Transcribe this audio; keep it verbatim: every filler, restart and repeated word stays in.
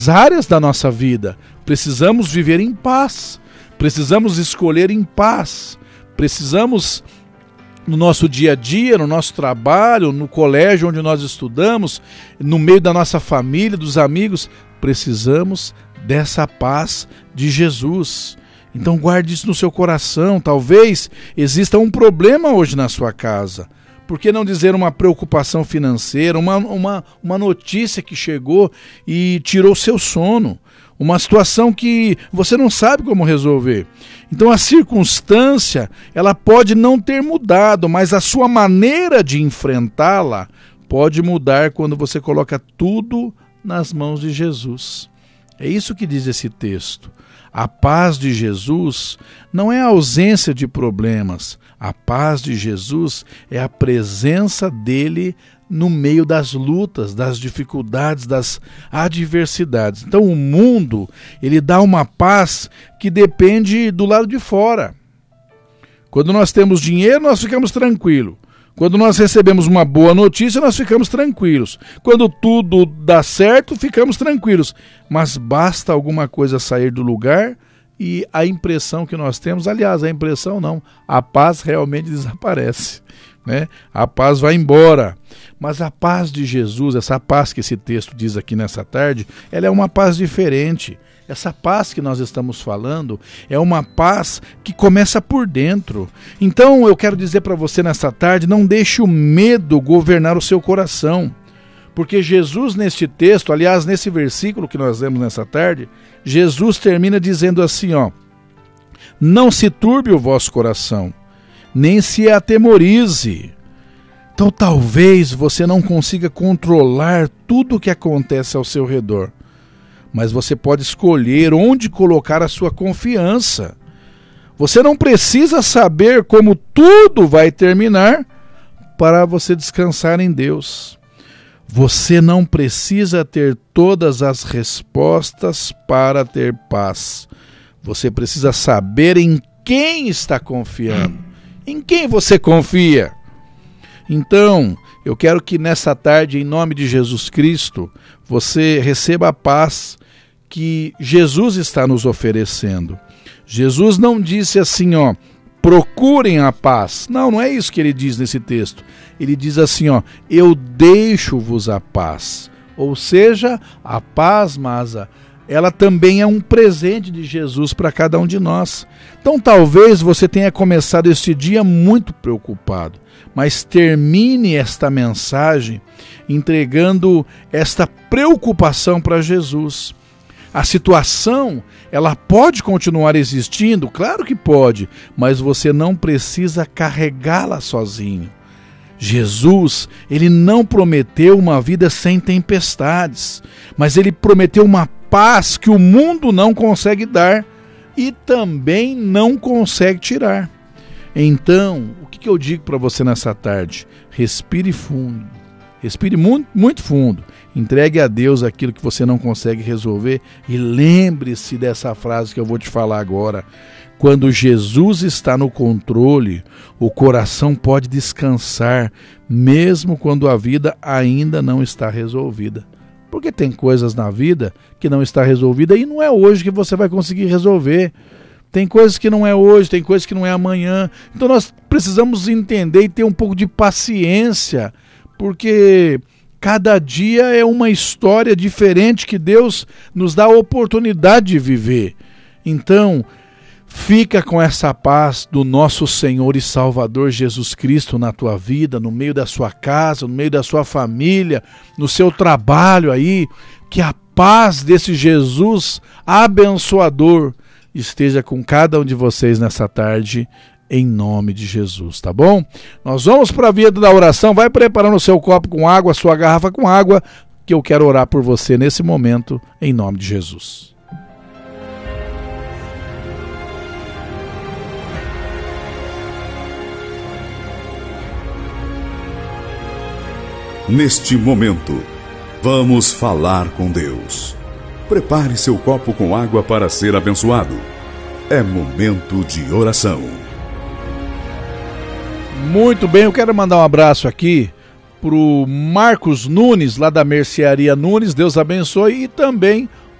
áreas da nossa vida. Precisamos viver em paz, precisamos escolher em paz, precisamos, no nosso dia a dia, no nosso trabalho, no colégio onde nós estudamos, no meio da nossa família, dos amigos, precisamos dessa paz de Jesus. Então guarde isso no seu coração. Talvez exista um problema hoje na sua casa. Por que não dizer uma preocupação financeira, uma, uma, uma notícia que chegou e tirou seu sono, uma situação que você não sabe como resolver. Então a circunstância, ela pode não ter mudado, mas a sua maneira de enfrentá-la pode mudar quando você coloca tudo nas mãos de Jesus. É isso que diz esse texto. A paz de Jesus não é a ausência de problemas. A paz de Jesus é a presença dele no meio das lutas, das dificuldades, das adversidades. Então o mundo, ele dá uma paz que depende do lado de fora. Quando nós temos dinheiro, nós ficamos tranquilos. Quando nós recebemos uma boa notícia, nós ficamos tranquilos. Quando tudo dá certo, ficamos tranquilos. Mas basta alguma coisa sair do lugar e a impressão que nós temos, aliás, a impressão não, a paz realmente desaparece, né? A paz vai embora. Mas a paz de Jesus, essa paz que esse texto diz aqui nessa tarde, ela é uma paz diferente. Essa paz que nós estamos falando é uma paz que começa por dentro. Então eu quero dizer para você nessa tarde, não deixe o medo governar o seu coração. Porque Jesus neste texto, aliás, nesse versículo que nós lemos nessa tarde, Jesus termina dizendo assim, ó: não se turbe o vosso coração, nem se atemorize. Então talvez você não consiga controlar tudo o que acontece ao seu redor, mas você pode escolher onde colocar a sua confiança. Você não precisa saber como tudo vai terminar para você descansar em Deus. Você não precisa ter todas as respostas para ter paz. Você precisa saber em quem está confiando. Em quem você confia? Então, eu quero que nessa tarde, em nome de Jesus Cristo, você receba a paz que Jesus está nos oferecendo. Jesus não disse assim, ó, procurem a paz. Não, não é isso que ele diz nesse texto. Ele diz assim, ó, eu deixo-vos a paz. Ou seja, a paz, Masa, ela também é um presente de Jesus para cada um de nós. Então talvez você tenha começado este dia muito preocupado, mas termine esta mensagem entregando esta preocupação para Jesus. A situação, ela pode continuar existindo? Claro que pode, mas você não precisa carregá-la sozinho. Jesus, ele não prometeu uma vida sem tempestades, mas ele prometeu uma paz que o mundo não consegue dar e também não consegue tirar. Então, o que eu digo para você nessa tarde? Respire fundo, respire muito, muito fundo, entregue a Deus aquilo que você não consegue resolver e lembre-se dessa frase que eu vou te falar agora. Quando Jesus está no controle, o coração pode descansar, mesmo quando a vida ainda não está resolvida. Porque tem coisas na vida que não está resolvida e não é hoje que você vai conseguir resolver. Tem coisas que não é hoje, tem coisas que não é amanhã. Então nós precisamos entender e ter um pouco de paciência, porque cada dia é uma história diferente que Deus nos dá a oportunidade de viver. Então, fica com essa paz do nosso Senhor e Salvador Jesus Cristo na tua vida, no meio da sua casa, no meio da sua família, no seu trabalho aí. Que a paz desse Jesus abençoador esteja com cada um de vocês nessa tarde, em nome de Jesus, tá bom? Nós vamos para a vida da oração. Vai preparando o seu copo com água, a sua garrafa com água, que eu quero orar por você nesse momento, em nome de Jesus. Neste momento, vamos falar com Deus. Prepare seu copo com água para ser abençoado. É momento de oração. Muito bem, eu quero mandar um abraço aqui para o Marcos Nunes, lá da Mercearia Nunes, Deus abençoe, e também